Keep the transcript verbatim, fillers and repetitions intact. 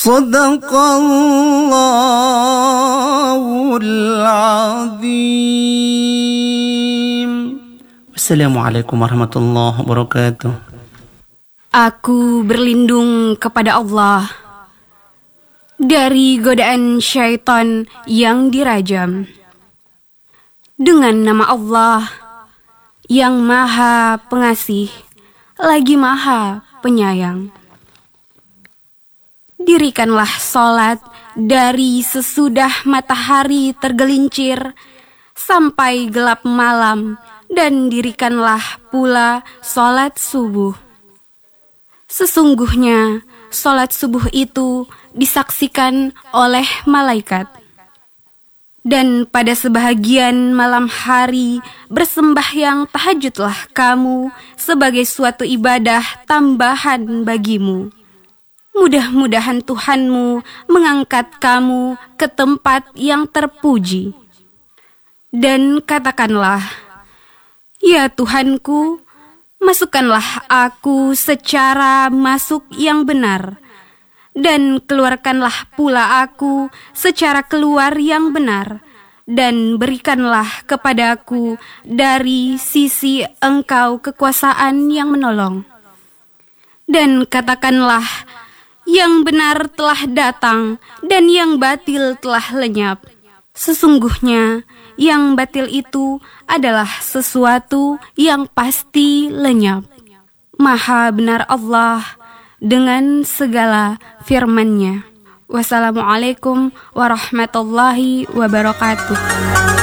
Sadaqallahul azim. Wassalamualaikum warahmatullahi wabarakatuh. Aku berlindung kepada Allah dari godaan syaitan yang dirajam. Dengan nama Allah yang Maha Pengasih lagi Maha Penyayang. Dirikanlah sholat dari sesudah matahari tergelincir sampai gelap malam, dan dirikanlah pula sholat subuh. Sesungguhnya sholat subuh itu disaksikan oleh malaikat. Dan pada sebahagian malam hari bersembahyang tahajudlah kamu sebagai suatu ibadah tambahan bagimu. Mudah-mudahan Tuhanmu mengangkat kamu ke tempat yang terpuji. Dan katakanlah, ya Tuhanku, masukkanlah aku secara masuk yang benar, dan keluarkanlah pula aku secara keluar yang benar, dan berikanlah kepadaku dari sisi Engkau kekuasaan yang menolong. Dan katakanlah, yang benar telah datang dan yang batil telah lenyap. Sesungguhnya yang batil itu adalah sesuatu yang pasti lenyap. Maha benar Allah dengan segala firman-Nya. Wassalamualaikum warahmatullahi wabarakatuh.